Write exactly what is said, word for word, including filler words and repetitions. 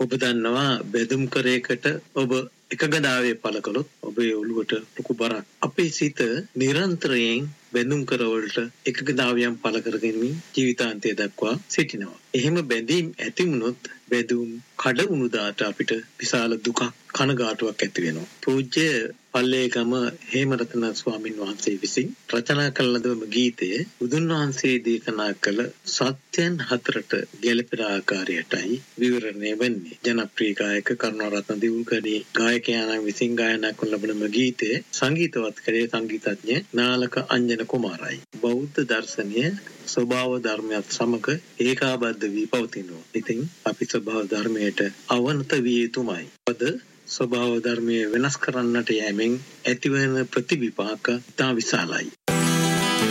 ඔබ දන්නවා බෙදුම් කරයකට ඔබ එකගදාවේ පළ කළොත් ඔබේ ඔළුවට ලොකු බරක්. අපේ සිත නිරන්තරයෙන් බැඳුම් කරවලට එකගදාවියන් පළ කරගෙන ජීවිතාන්තය දක්වා සිටිනවා. එහෙම බැඳීම් ඇති වුණොත් බැඳුම් කඩ වුණු දාට අපිට විශාල දුකක් කනගාටුවක් ඇති වෙනවා. පූජ්‍ය පල්ලේගම හේමරතන ස්වාමින් වහන්සේ විසින් රචනා කළ ලදම ගීතය බුදුන් වහන්සේ දේශනා කළ සත්‍යයන් හතරට ගැළපෙන ආකාරයටයි විවරණය වෙන්නේ. ජනප්‍රිය ගායක කරුණාරත්න දියුල්කඩේ ගායකයාණන් විසින් ගායනා කරන ලබන ගීතය සංගීතවත් කළේ සංගීතඥ නාලක අංජන කුමාරයි. බෞද්ධ දර්ශනය ස්වභාව ධර්මයත් සමග ඒකාබද්ධ වී පවතිනවා. ඉතින් අපි ස්වභාව ධර්මයට අවනත විය යුතුමයි. අද ස්වභාව ධර්මයේ වෙනස් කරන්නට යෑමෙන් ඇතිවන ප්‍රතිවිපාක ඉතා විශාලයි.